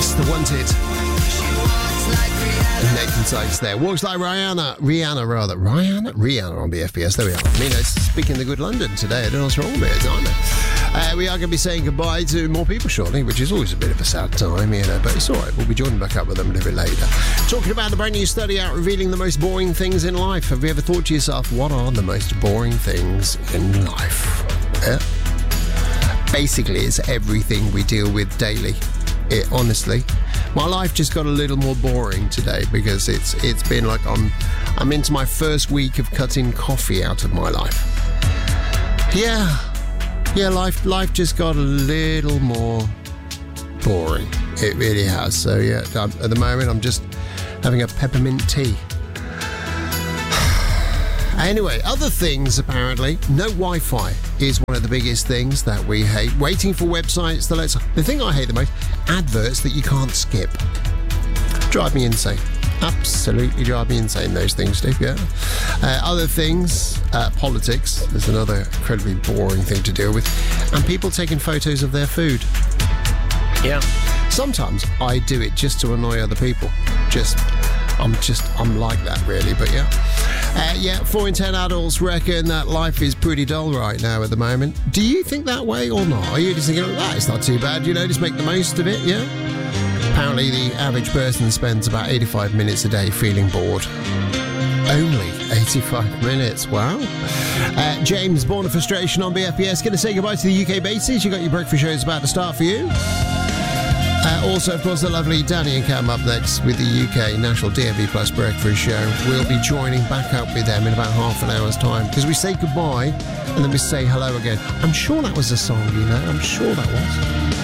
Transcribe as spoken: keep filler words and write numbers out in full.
Yes, the Wanted. Nathan Sykes there. Walks like Rihanna. Rihanna, rather. Rihanna? Rihanna on B F B S. There we are. Nino's speaking the good London today. I don't know what's wrong with it, aren't I? Uh, we are going to be saying goodbye to more people shortly, which is always a bit of a sad time, you know, but it's all right. We'll be joining back up with them a little bit later. Talking about the brand new study out revealing the most boring things in life. Have you ever thought to yourself, what are the most boring things in life? Yeah. Basically, it's everything we deal with daily. It, honestly, my life just got a little more boring today because it's it's been like I'm I'm into my first week of cutting coffee out of my life. Yeah, yeah, life life just got a little more boring. It really has. So yeah, I'm, at the moment I'm just having a peppermint tea. Anyway, other things apparently. No Wi-Fi is one of the biggest things that we hate. Waiting for websites that let's. The thing I hate the most: adverts that you can't skip. Drive me insane. Absolutely drive me insane. Those things do. Yeah. Uh, other things, uh, politics. There's another incredibly boring thing to deal with, and people taking photos of their food. Yeah. Sometimes I do it just to annoy other people. Just. I'm just, I'm like that really, but yeah. Uh, yeah, four in ten adults reckon that life is pretty dull right now at the moment. Do you think that way or not? Are you just thinking, ah, it's not too bad, you know, just make the most of it, yeah? Apparently the average person spends about eighty-five minutes a day feeling bored. Only eighty-five minutes, wow. Uh, James, Born of Frustration on B F B S. Going to say goodbye to the U K bases. You got your breakfast shows about to start for you. Uh, also, of course, the lovely Danny and Cam up next with the U K National D A B Plus Breakfast Show. We'll be joining back up with them in about half an hour's time because we say goodbye and then we say hello again. I'm sure that was a song, you know. I'm sure that was.